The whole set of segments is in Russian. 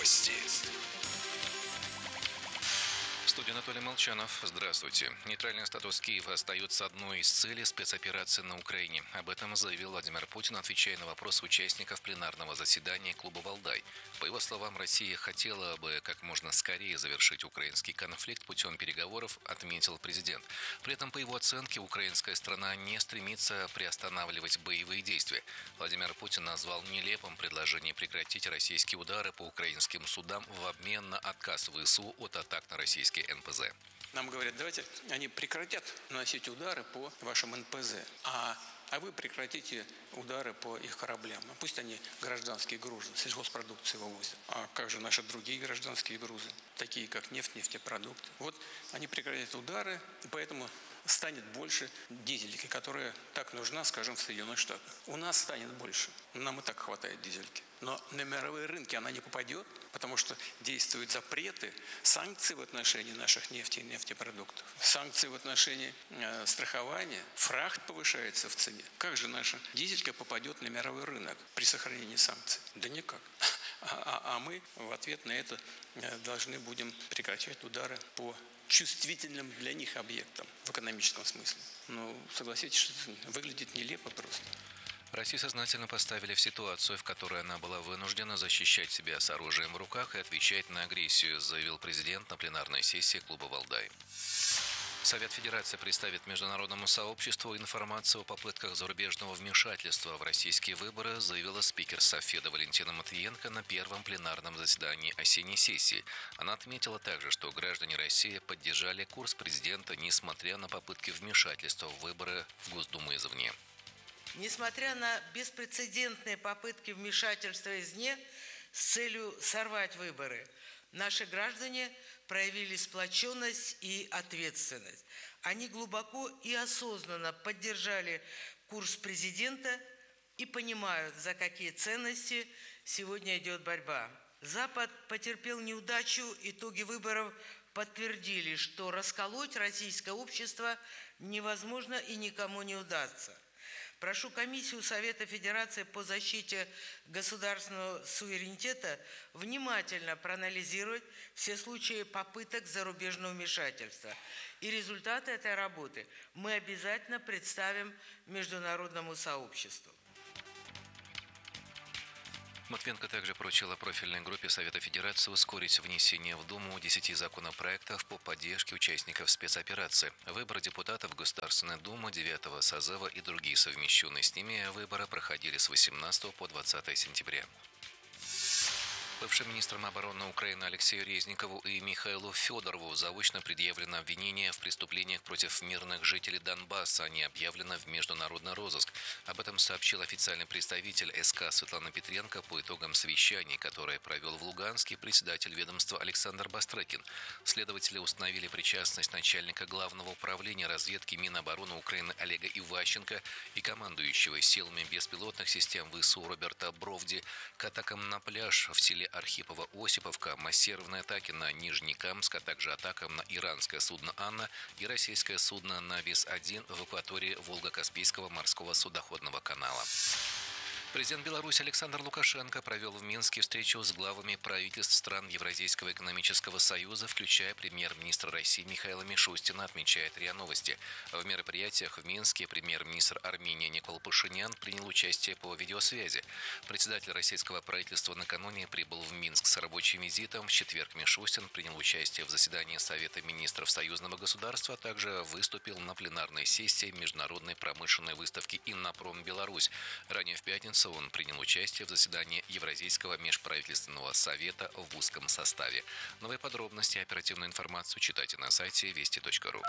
Новости. В студии Анатолий Молчанов. Здравствуйте. Нейтральный статус Киева остается одной из целей спецоперации на Украине. Об этом заявил Владимир Путин, отвечая на вопросы участников пленарного заседания клуба «Валдай». По его словам, Россия хотела бы как можно скорее завершить украинский конфликт путем переговоров, отметил президент. При этом, по его оценке, украинская страна не стремится приостанавливать боевые действия. Владимир Путин назвал нелепым предложение прекратить российские удары по украинским судам в обмен на отказ ВСУ от атак на российские НПЗ. Нам говорят, давайте они прекратят наносить удары по вашим НПЗ, а вы прекратите удары по их кораблям. Пусть они гражданские грузы, сельхозпродукции вывозят. А как же наши другие гражданские грузы, такие как нефть, нефтепродукты? Вот они прекратят удары, и поэтому станет больше дизельки, которая так нужна, скажем, в Соединенных Штатах. У нас станет больше. Нам и так хватает дизельки. Но на мировые рынки она не попадет, потому что действуют запреты, санкции в отношении наших нефти и нефтепродуктов, санкции в отношении страхования, фрахт повышается в цене. Как же наша дизелька попадет на мировой рынок при сохранении санкций? Да никак. А мы в ответ на это должны будем прекращать удары по чувствительным для них объектам в экономическом смысле. Согласитесь, что это выглядит нелепо просто. Россию сознательно поставили в ситуацию, в которой она была вынуждена защищать себя с оружием в руках и отвечать на агрессию, заявил президент на пленарной сессии клуба «Валдай». Совет Федерации представит международному сообществу информацию о попытках зарубежного вмешательства в российские выборы, заявила спикер Совфеда Валентина Матвиенко на первом пленарном заседании осенней сессии. Она отметила также, что граждане России поддержали курс президента, несмотря на попытки вмешательства в выборы в Госдуму извне. Несмотря на беспрецедентные попытки вмешательства извне с целью сорвать выборы, наши граждане проявили сплоченность и ответственность. Они глубоко и осознанно поддержали курс президента и понимают, за какие ценности сегодня идет борьба. Запад потерпел неудачу, итоги выборов подтвердили, что расколоть российское общество невозможно и никому не удастся. Прошу Комиссию Совета Федерации по защите государственного суверенитета внимательно проанализировать все случаи попыток зарубежного вмешательства. И результаты этой работы мы обязательно представим международному сообществу. Матвиенко также поручила профильной группе Совета Федерации ускорить внесение в Думу 10 законопроектов по поддержке участников спецоперации. Выборы депутатов в Государственную Думу 9-го созыва и другие совмещенные с ними выборы проходили с 18 по 20 сентября. Бывшим министром обороны Украины Алексею Резникову и Михаилу Федорову заочно предъявлено обвинение в преступлениях против мирных жителей Донбасса. Они объявлены в международный розыск. Об этом сообщил официальный представитель СК Светлана Петренко по итогам совещания, которое провел в Луганске председатель ведомства Александр Бастрыкин. Следователи установили причастность начальника Главного управления разведки Минобороны Украины Олега Иващенко и командующего силами беспилотных систем ВСУ Роберта Бровди к атакам на пляж в селе Архипова-Осиповка, массированные атаки на Нижний Камск, а также атакам на иранское судно «Анна» и российское судно «Навис-1» в акватории Волго-Каспийского морского судоходного канала. Президент Беларуси Александр Лукашенко провел в Минске встречу с главами правительств стран Евразийского экономического союза, включая премьер-министра России Михаила Мишустина, отмечает РИА Новости. В мероприятиях в Минске премьер-министр Армении Никол Пашинян принял участие по видеосвязи. Председатель российского правительства накануне прибыл в Минск с рабочим визитом. В четверг Мишустин принял участие в заседании Совета министров союзного государства, а также выступил на пленарной сессии международной промышленной выставки «Иннопром Беларусь». Ранее в пятницу он принял участие в заседании Евразийского межправительственного совета в узком составе. Новые подробности и оперативную информацию читайте на сайте вести.ру.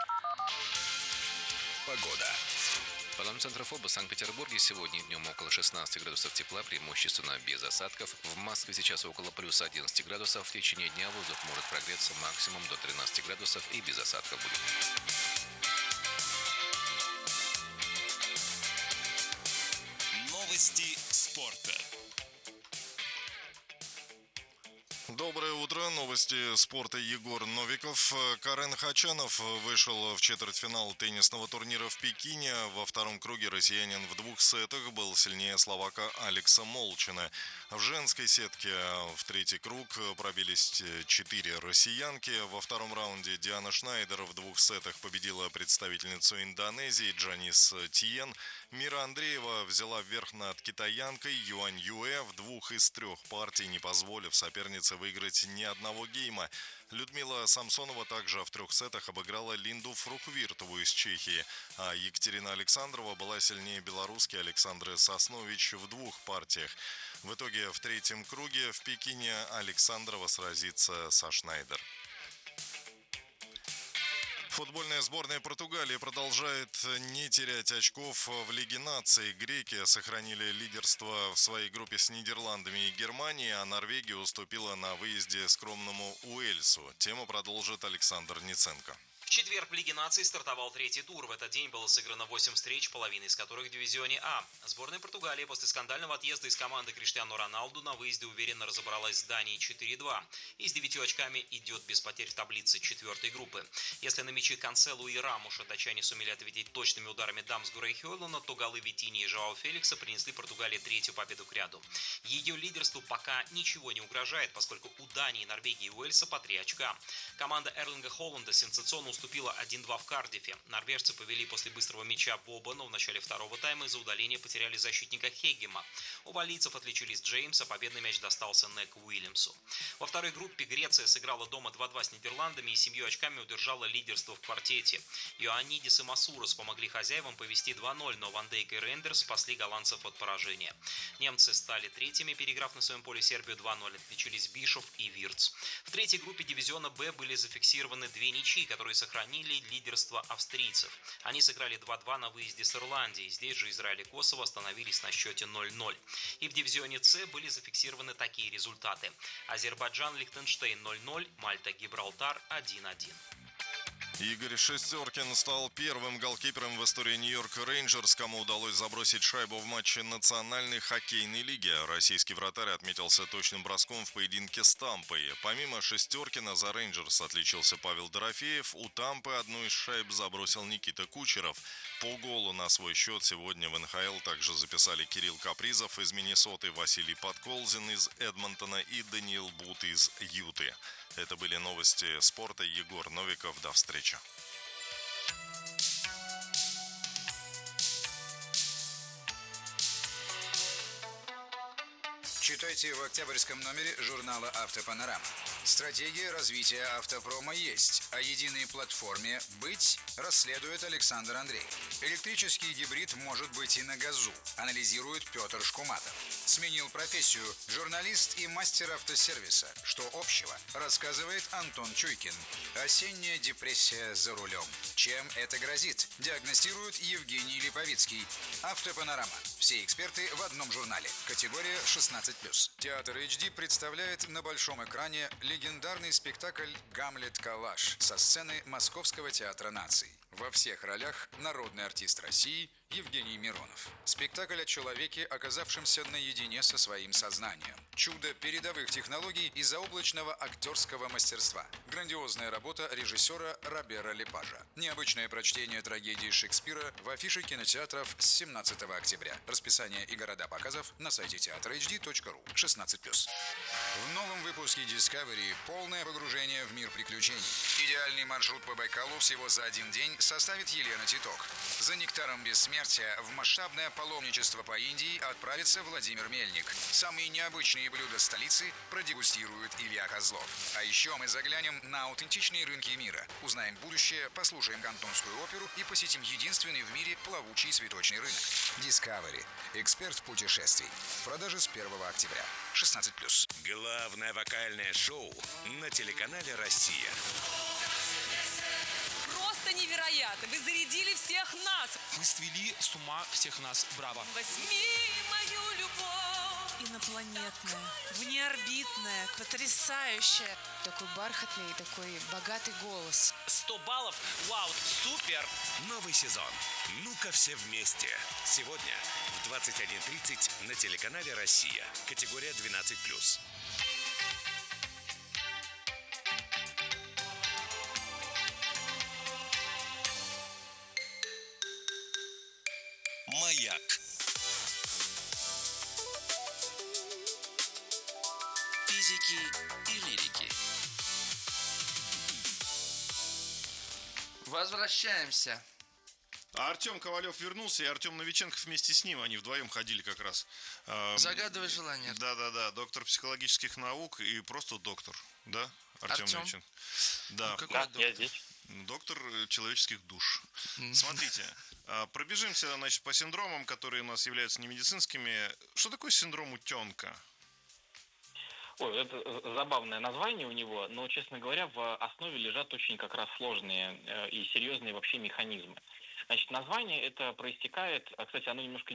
Погода. По данным Центра ФОБа в Санкт-Петербурге сегодня днем около 16 градусов тепла, преимущественно без осадков. В Москве сейчас около плюс 11 градусов. В течение дня воздух может прогреться максимум до 13 градусов и без осадков будет. Новости спорта. Доброе утро. Новости спорта. Егор Новиков. Карен Хачанов вышел в четвертьфинал теннисного турнира в Пекине. Во втором круге россиянин в 2 сетах был сильнее словака Алекса Молчина. В женской сетке в третий круг пробились 4 россиянки. Во втором раунде Диана Шнайдер в 2 сетах победила представительницу Индонезии Джанис Тиен. Мира Андреева взяла верх над китаянкой Юань Юэ в 2 из 3 партий, не позволив сопернице выиграть ни одного гейма. Людмила Самсонова также в 3 сетах обыграла Линду Фрухвиртову из Чехии, а Екатерина Александрова была сильнее белоруски Александры Соснович в 2 партиях. В итоге в третьем круге в Пекине Александрова сразится со Шнайдер. Футбольная сборная Португалии продолжает не терять очков в Лиге наций. Греки сохранили лидерство в своей группе с Нидерландами и Германией, а Норвегия уступила на выезде скромному Уэльсу. Тему продолжит Александр Ниценко. В четверг в Лиге наций стартовал третий тур. В этот день было сыграно 8 встреч, половина из которых в дивизионе А. Сборная Португалии после скандального отъезда из команды Криштиану Роналду на выезде уверенно разобралась с Данией 4-2 и с 9 очками идет без потерь в таблице 4-й группы. Если на мячи Канцелу и Рамуша датчане сумели ответить точными ударами Дамсгура и Хёйлуна, то голы Витини и Жоао Феликса принесли Португалии 3-ю победу к ряду. Ее лидерству пока ничего не угрожает, поскольку у Дании, Норвегии и Уэльса по 3 очка. Команда Эрлинга Холланда сенсационно уступила 1-2 в Кардифе. Норвежцы повели после быстрого мяча Боба, но в начале второго тайма из-за удаления потеряли защитника Хеггема. У валлийцев отличились Джеймс, а победный мяч достался Неку Уильямсу. Во второй группе Греция сыграла дома 2-2 с Нидерландами и 7 очками удержала лидерство в квартете. Иоаннидис и Масурос помогли хозяевам повести 2-0, но Ван Дейк и Рейндерс спасли голландцев от поражения. Немцы стали третьими, переиграв на своем поле Сербию 2-0, отличились Бишов и Вирц. В третьей группе дивизиона Б были зафиксированы 2 ничьи, которые сохранили лидерство австрийцев. Они сыграли 2-2 на выезде с Ирландией. Здесь же Израиль и Косово остановились на счете 0-0. И в дивизионе С были зафиксированы такие результаты. Азербайджан, Лихтенштейн 0-0, Мальта, Гибралтар 1-1. Игорь Шестеркин стал первым голкипером в истории Нью-Йорк Рейнджерс, кому удалось забросить шайбу в матче Национальной хоккейной лиги. Российский вратарь отметился точным броском в поединке с Тампой. Помимо Шестеркина за Рейнджерс отличился Павел Дорофеев. У Тампы одну из шайб забросил Никита Кучеров. По голу на свой счет сегодня в НХЛ также записали Кирилл Капризов из Миннесоты, Василий Подколзин из Эдмонтона и Даниил Бут из Юты. Это были новости спорта. Егор Новиков. До встречи. Читайте в октябрьском номере журнала «Автопанорама». Стратегия развития автопрома есть. О единой платформе «Быть» расследует Александр Андреев. Электрический гибрид может быть и на газу, анализирует Петр Шкуматов. Сменил профессию журналист и мастер автосервиса. Что общего, рассказывает Антон Чуйкин. Осенняя депрессия за рулем. Чем это грозит, диагностирует Евгений Липовицкий. Автопанорама. Все эксперты в одном журнале. Категория 16+. Театр HD представляет на большом экране легендарный спектакль «Гамлет Калаш» со сцены Московского театра наций. Во всех ролях народный артист России Евгений Миронов. Спектакль о человеке, оказавшемся наедине со своим сознанием. Чудо передовых технологий и заоблачного актерского мастерства. Грандиозная работа режиссера Робера Лепажа. Необычное прочтение трагедии Шекспира в афише кинотеатров с 17 октября. Расписание и города показов на сайте teatrhd.ru. 16+. В новом выпуске Discovery полное погружение в мир приключений. Идеальный маршрут по Байкалу всего за один день составит Елена Титок. За нектаром бессмертия в масштабное паломничество по Индии отправится Владимир Мельник. Самые необычные блюда столицы продегустирует Илья Козлов. А еще мы заглянем на аутентичные рынки мира. Узнаем будущее, послушаем кантонскую оперу и посетим единственный в мире плавучий цветочный рынок. Discovery. Эксперт путешествий. В продаже с 1 октября. 16+. Главное вокальное шоу на телеканале «Россия». Просто невероятно! Вы зарядили всех нас! Вы свели с ума всех нас. Браво! Возьми мою любовь! Инопланетная, внеорбитная, потрясающая. Такой бархатный, такой богатый голос. 100 баллов! Вау! Супер! Новый сезон. Ну-ка все вместе. Сегодня в 21:30 на телеканале «Россия». Категория 12+. Возвращаемся. А Артем Ковалев вернулся, и Артем Новиченков вместе с ним, они вдвоем ходили как раз. Загадывай желание. Да, доктор психологических наук и просто доктор, да? Артем Новиченков. Да, я здесь. Доктор человеческих душ. Смотрите, пробежимся, значит, по синдромам, которые у нас являются немедицинскими. Что такое синдром утенка? Ой, это забавное название у него, но, честно говоря, в основе лежат очень как раз сложные и серьезные вообще механизмы. Значит, название это проистекает, кстати, оно немножко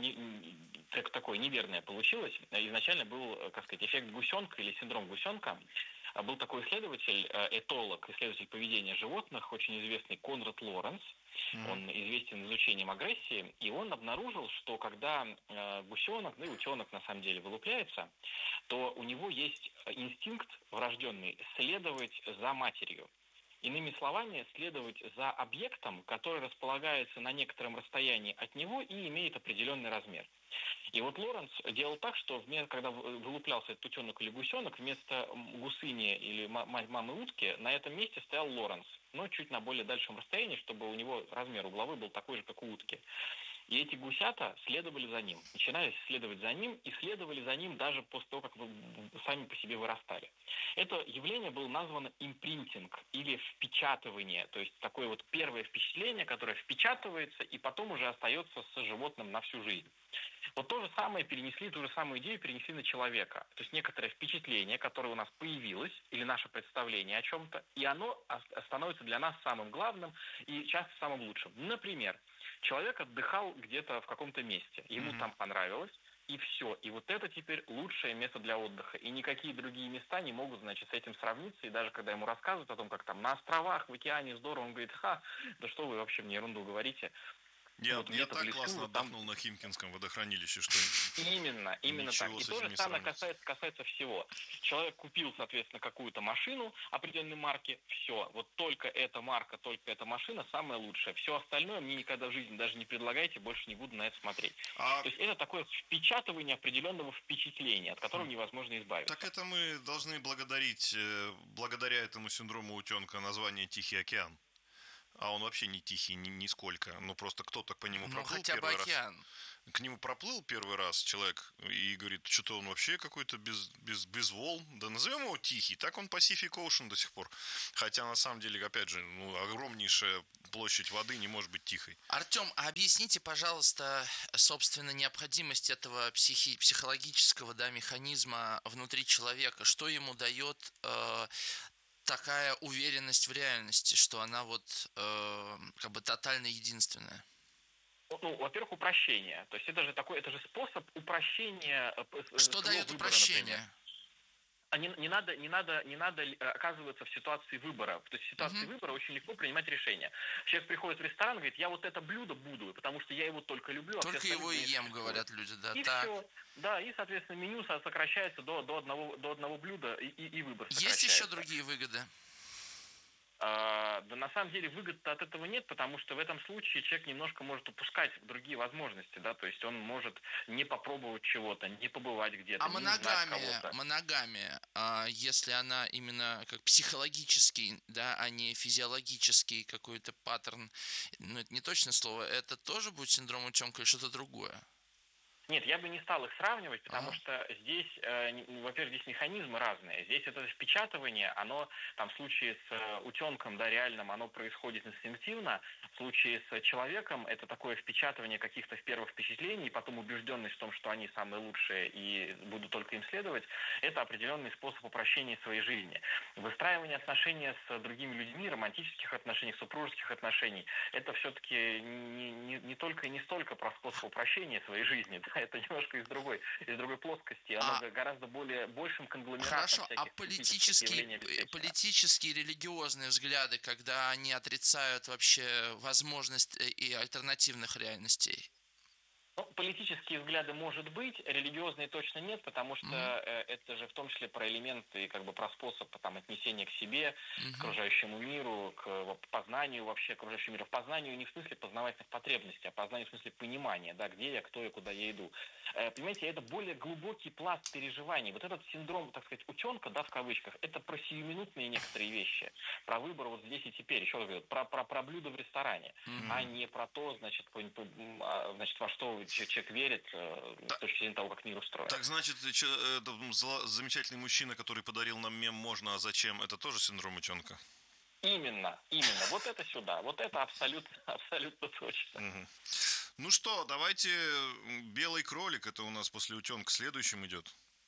такое неверное получилось. Изначально был, как сказать, эффект гусенка или синдром гусенка. Был такой исследователь, этолог, исследователь поведения животных, очень известный Конрад Лоренс. Он известен изучением агрессии, и он обнаружил, что когда гусенок, да и утенок на самом деле вылупляется, то у него есть инстинкт врожденный следовать за матерью. Иными словами, следовать за объектом, который располагается на некотором расстоянии от него и имеет определенный размер. И вот Лоренс делал так, что когда вылуплялся этот утенок или гусенок, вместо гусыни или мамы утки на этом месте стоял Лоренс, но чуть на более дальшем расстоянии, чтобы у него размер угловой был такой же, как у утки. И эти гусята следовали за ним, начинали следовать за ним и следовали за ним даже после того, как сами по себе вырастали. Это явление было названо импринтинг или впечатывание, то есть такое вот первое впечатление, которое впечатывается и потом уже остается с животным на всю жизнь. Вот то же самое ту же самую идею перенесли на человека. То есть некоторое впечатление, которое у нас появилось, или наше представление о чем-то, и оно становится для нас самым главным и часто самым лучшим. Например, человек отдыхал где-то в каком-то месте, ему там понравилось, и все. И вот это теперь лучшее место для отдыха. И никакие другие места не могут, значит, с этим сравниться. И даже когда ему рассказывают о том, как там на островах, в океане здорово, он говорит: да что вы вообще мне ерунду говорите. Я так классно отдохнул на Химкинском водохранилище, что... Именно так. И то же самое касается всего. Человек купил, соответственно, какую-то машину определенной марки, все, вот только эта марка, только эта машина самая лучшая. Все остальное мне никогда в жизни даже не предлагайте, больше не буду на это смотреть. То есть это такое впечатывание определенного впечатления, от которого невозможно избавиться. Так это мы должны благодарить, благодаря этому синдрому утенка, название «Тихий океан». А он вообще не тихий нисколько. Ну, просто кто-то по нему проплыл хотя бы океан. К нему проплыл первый раз человек и говорит, что-то он вообще какой-то без волн. Да назовем его тихий. Так он Pacific Ocean до сих пор. Хотя, на самом деле, опять же, огромнейшая площадь воды не может быть тихой. Артем, а объясните, пожалуйста, собственно, необходимость этого психологического механизма внутри человека. Что ему дает... такая уверенность в реальности, что она вот как бы тотально единственная? Ну, во-первых, упрощение. То есть это же способ упрощения. Что дает выбора, упрощение? Например. Не надо оказываться в ситуации выбора. То есть в ситуации выбора очень легко принимать решения. Человек приходит в ресторан и говорит: я вот это блюдо буду, потому что я его только люблю. Только его и ем, говорят люди, да. И так. все. Да, и, соответственно, меню сокращается до одного блюда, и выбор сокращается. Есть еще другие выгоды? Да на самом деле выгод от этого нет, потому что в этом случае человек немножко может упускать другие возможности, да, то есть он может не попробовать чего-то, не побывать где-то, не узнать кого-то. Моногамия, если она именно как психологический, да, а не физиологический какой-то паттерн, ну это не точное слово, это тоже будет синдром утенка или что-то другое? Нет, я бы не стал их сравнивать, потому что здесь, во-первых, здесь механизмы разные. Здесь это впечатывание, оно там в случае с утенком, да, реальным, оно происходит инстинктивно. В случае с человеком это такое впечатывание каких-то первых впечатлений, потом убежденность в том, что они самые лучшие и буду только им следовать. Это определенный способ упрощения своей жизни. Выстраивание отношений с другими людьми, романтических отношений, супружеских отношений, это все-таки не только и не столько про способ упрощения своей жизни, да, это немножко из другой плоскости, оно гораздо большим конгломератом. Хорошо, а политические религиозные взгляды, когда они отрицают вообще возможность и альтернативных реальностей? Ну, политические взгляды, может быть, религиозные точно нет, потому что это же в том числе про элементы, как бы про способ там, отнесения к себе, к окружающему миру, к познанию вообще окружающего мира. В познанию не в смысле познавательных потребностей, а познанию в смысле понимания, да, где я, кто я, куда я иду. Понимаете, это более глубокий пласт переживаний. Вот этот синдром, так сказать, утенка, да, в кавычках, это про сиюминутные некоторые вещи, про выбор вот здесь и теперь, еще раз говорю, про блюдо в ресторане, а не про то, значит, во что человек верит с точки зрения того, как мир устроен. Так значит, замечательный мужчина, который подарил нам мем «Можно, а зачем?» это тоже синдром утенка? Именно. Вот это сюда. Вот это абсолютно точно. Ну что, давайте белый кролик, это у нас после утенка следующим идет.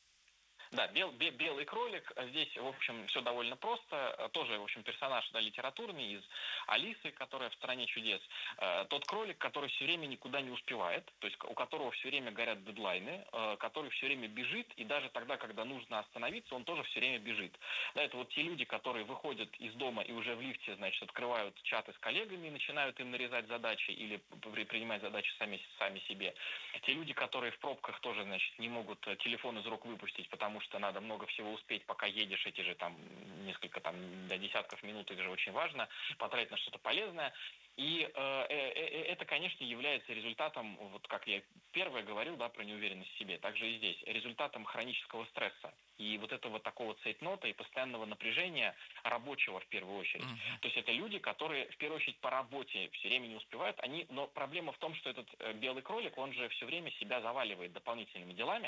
Да, белый кролик. Здесь, в общем, все довольно просто. Тоже, в общем, персонаж, да, литературный из Алисы, которая в «Стране чудес». Тот кролик, который все время никуда не успевает, то есть у которого все время горят дедлайны, который все время бежит, и даже тогда, когда нужно остановиться, он тоже все время бежит. Да, это вот те люди, которые выходят из дома и уже в лифте, значит, открывают чаты с коллегами и начинают им нарезать задачи или принимать задачи сами себе. Те люди, которые в пробках тоже, значит, не могут телефон из рук выпустить, потому что надо много всего успеть, пока едешь, эти же там несколько там до десятков минут, это же очень важно, потратить на что-то полезное. И это, конечно, является результатом, вот как я первое говорил, да, про неуверенность в себе, также и здесь, результатом хронического стресса. И вот этого такого цейтнота и постоянного напряжения рабочего в первую очередь. То есть это люди, которые в первую очередь по работе все время не успевают, но проблема в том, что этот белый кролик, он же все время себя заваливает дополнительными делами.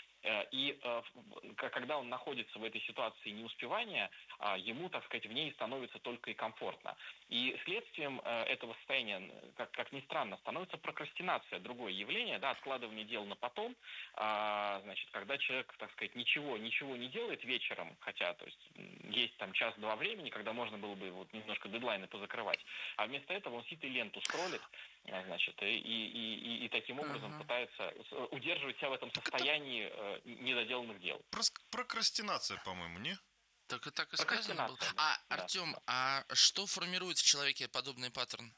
И когда он находится в этой ситуации неуспевания, ему, так сказать, в ней становится только и комфортно. И следствием этого состояния, как ни странно, становится прокрастинация, другое явление, да, откладывание дел на потом, значит, когда человек, так сказать, ничего не делает вечером, хотя, то есть, есть там час-два времени, когда можно было бы вот немножко дедлайны позакрывать, а вместо этого он сидит и ленту скроллит, значит, и таким образом пытается удерживать себя в этом состоянии недоделанных дел. Прокрастинация, по-моему, не? Так и сказано было. Артем, а что формирует в человеке подобный паттерн?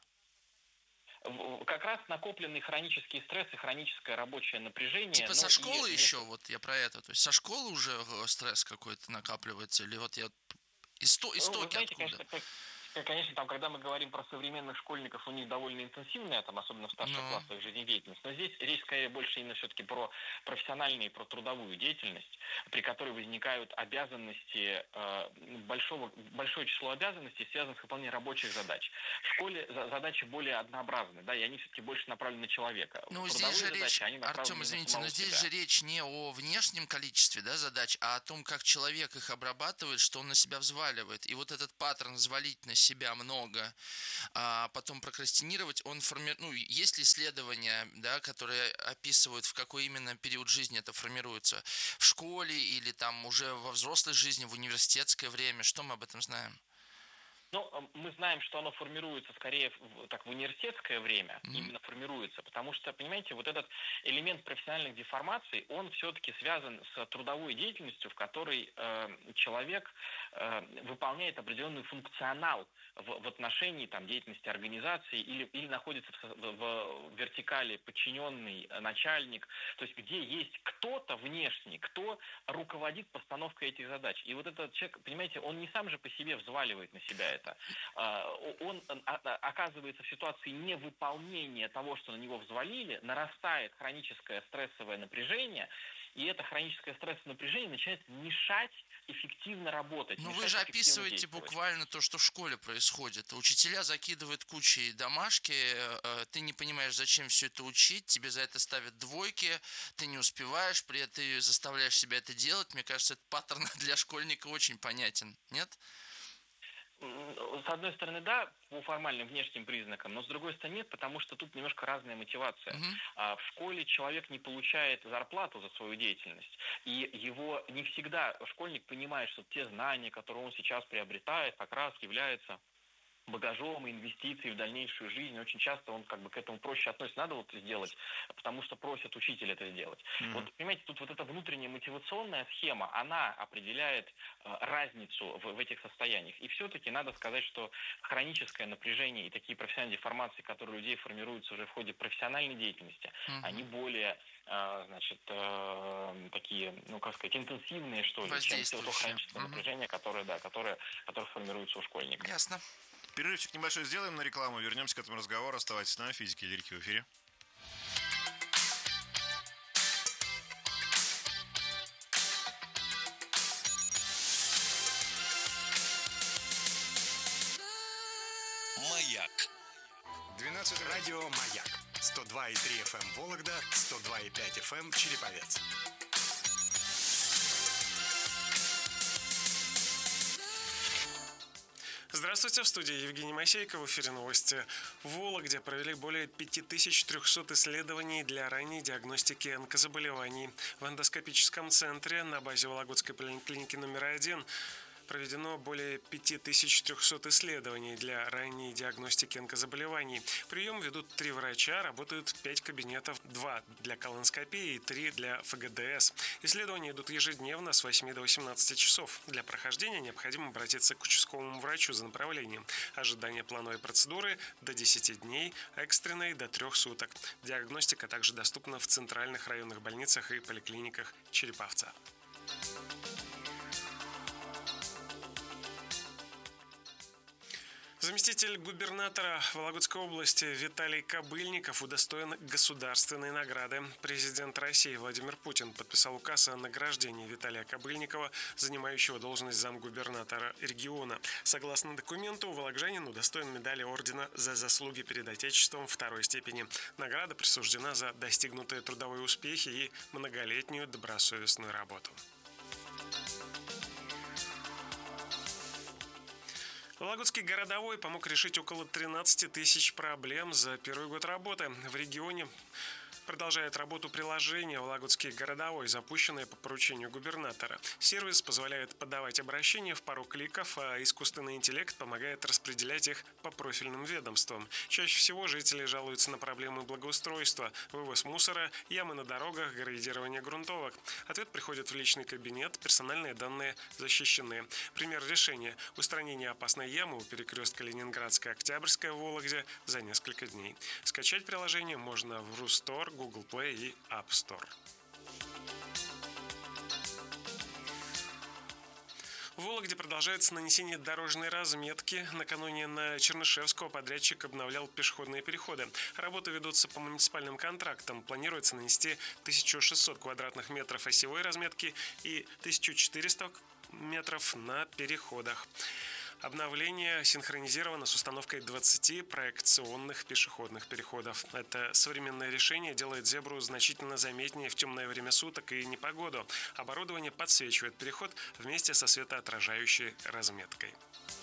Как раз накопленный хронический стресс и хроническое рабочее напряжение. Типа со школы еще, вот я про это. То есть со школы уже стресс какой-то накапливается? Или вот я истоки откуда? Конечно, там, когда мы говорим про современных школьников, у них довольно интенсивная, там, особенно в старших классах, жизнедеятельность. Но здесь речь, скорее, больше именно все-таки про профессиональную и про трудовую деятельность, при которой возникают обязанности, большое число обязанностей, связанных с выполнением рабочих задач. В школе задачи более однообразны, да, и они все-таки больше направлены на человека. Ну, здесь же речь, Артем, извините, но здесь же речь не о внешнем количестве, да, задач, а о том, как человек их обрабатывает, что он на себя взваливает. И вот этот паттерн взвалить на себя много, а потом прокрастинировать, он формирует, ну, есть ли исследования, да, которые описывают, в какой именно период жизни это формируется, в школе или там уже во взрослой жизни, в университетское время, что мы об этом знаем? Ну, мы знаем, что оно формируется скорее в университетское время, именно формируется, потому что, понимаете, вот этот элемент профессиональных деформаций, он все-таки связан с трудовой деятельностью, в которой человек выполняет определенный функционал в отношении там, деятельности организации или находится в вертикали подчиненный начальник, то есть где есть кто-то внешний, кто руководит постановкой этих задач. И вот этот человек, понимаете, он не сам же по себе взваливает на себя это. Он оказывается в ситуации невыполнения того, что на него взвалили, нарастает хроническое стрессовое напряжение, и это хроническое стрессовое напряжение начинает мешать эффективно работать. Ну вы же описываете буквально то, что в школе происходит. Учителя закидывают кучей домашки, ты не понимаешь, зачем все это учить, тебе за это ставят двойки, ты не успеваешь, при этом ты заставляешь себя это делать. Мне кажется, этот паттерн для школьника очень понятен, нет? С одной стороны, да, по формальным внешним признакам, но с другой стороны нет, потому что тут немножко разная мотивация. В школе человек не получает зарплату за свою деятельность, и его не всегда школьник понимает, что те знания, которые он сейчас приобретает, как раз являются багажом и инвестиций в дальнейшую жизнь. Очень часто он как бы к этому проще относится. Надо вот сделать, потому что просит учитель это сделать. Вот, понимаете, тут вот эта внутренняя мотивационная схема, она определяет разницу в этих состояниях. И все-таки надо сказать, что хроническое напряжение и такие профессиональные деформации, которые у людей формируются уже в ходе профессиональной деятельности, они более, значит, такие, ну, как сказать, интенсивные, что ли, чем то хроническое напряжение, которое формируется у школьника. Ясно. Перерывчик небольшой сделаем на рекламу, вернемся к этому разговору. Оставайтесь на «Физике и лирике» в эфире. Маяк. 12 радио «Маяк». 102,3 FM Вологда, 102,5 FM Череповец. Здравствуйте, в студии Евгений Мосейко, в эфире новости. В Вологде провели более 5300 исследований для ранней диагностики онкозаболеваний. В эндоскопическом центре на базе Вологодской поликлиники номер 1 проведено более 5300 исследований для ранней диагностики онкозаболеваний. Прием ведут 3 врача, работают 5 кабинетов, 2 для колоноскопии и 3 для ФГДС. Исследования идут ежедневно с 8 до 18 часов. Для прохождения необходимо обратиться к участковому врачу за направлением. Ожидание плановой процедуры до 10 дней, экстренной до 3 суток. Диагностика также доступна в центральных районных больницах и поликлиниках Череповца. Заместитель губернатора Вологодской области Виталий Кобыльников удостоен государственной награды. Президент России Владимир Путин подписал указ о награждении Виталия Кобыльникова, занимающего должность замгубернатора региона. Согласно документу, вологжанин удостоен медали ордена за заслуги перед Отечеством 2-й степени. Награда присуждена за достигнутые трудовые успехи и многолетнюю добросовестную работу. Вологодский городовой помог решить около 13 тысяч проблем за первый год работы. В регионе продолжает работу приложение «Вологодский городовой», запущенное по поручению губернатора. Сервис позволяет подавать обращения в пару кликов, а искусственный интеллект помогает распределять их по профильным ведомствам. Чаще всего жители жалуются на проблемы благоустройства, вывоз мусора, ямы на дорогах, гравидирование грунтовок. Ответ приходит в личный кабинет, персональные данные защищены. Пример решения – устранение опасной ямы у перекрестка Ленинградская Октябрьская в Вологде за несколько дней. Скачать приложение можно в Рустор, Google Play и App Store. В Вологде продолжается нанесение дорожной разметки. Накануне на Чернышевского подрядчик обновлял пешеходные переходы. Работы ведутся по муниципальным контрактам. Планируется нанести 1600 квадратных метров осевой разметки и 1400 метров на переходах. Обновление синхронизировано с установкой 20 проекционных пешеходных переходов. Это современное решение делает зебру значительно заметнее в темное время суток и непогоду. Оборудование подсвечивает переход вместе со светоотражающей разметкой.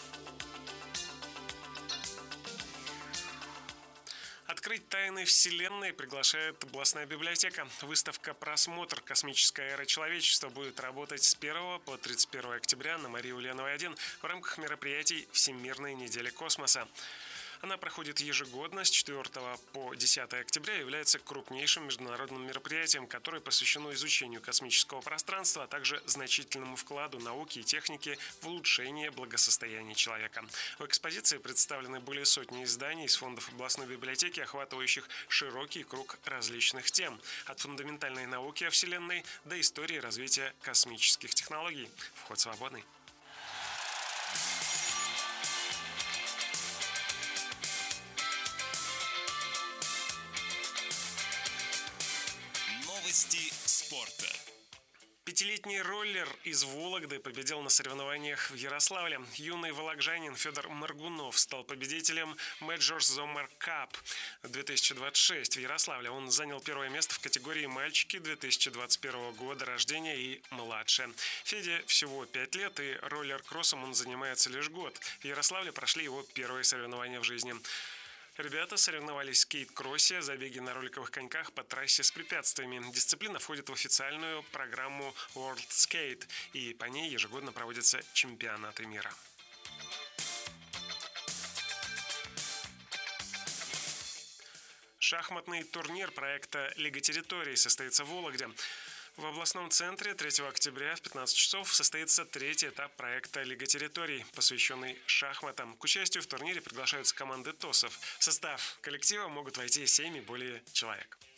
Открыть тайны Вселенной приглашает областная библиотека. Выставка «Просмотр. Космическая эра человечества» будет работать с 1 по 31 октября на Марии Ульяновой 1 в рамках мероприятий Всемирной недели космоса. Она проходит ежегодно с 4 по 10 октября и является крупнейшим международным мероприятием, которое посвящено изучению космического пространства, а также значительному вкладу науки и техники в улучшение благосостояния человека. В экспозиции представлены более сотни изданий из фондов областной библиотеки, охватывающих широкий круг различных тем, от фундаментальной науки о Вселенной до истории развития космических технологий. Вход свободный. Новости спорта. Пятилетний роллер из Вологды победил на соревнованиях в Ярославле. Юный вологжанин Федор Моргунов стал победителем Majors Zomar Cup 2026 в Ярославле. Он занял первое место в категории мальчики 2021 года рождения и младше. Феде всего 5 лет, и роллер-кроссом он занимается лишь год. В Ярославле прошли его первые соревнования в жизни. Ребята соревновались в скейт-кроссе, забеги на роликовых коньках по трассе с препятствиями. Дисциплина входит в официальную программу World Skate, и по ней ежегодно проводятся чемпионаты мира. Шахматный турнир проекта «Лига территорий» состоится в Вологде. В областном центре 3 октября в 15 часов состоится третий этап проекта «Лига территорий», посвященный шахматам. К участию в турнире приглашаются команды ТОСов. В состав коллектива могут войти 7 и более человек.